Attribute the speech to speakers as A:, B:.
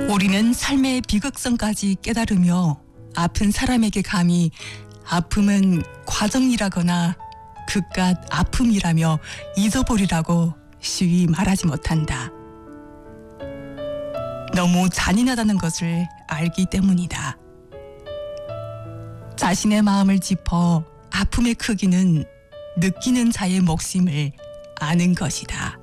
A: 우리는 삶의 비극성까지 깨달으며 아픈 사람에게 감히 아픔은 과정이라거나 그깟 아픔이라며 잊어버리라고 쉬이 말하지 못한다. 너무 잔인하다는 것을 알기 때문이다. 자신의 마음을 짚어 아픔의 크기는 느끼는 자의 몫임을 아는 것이다.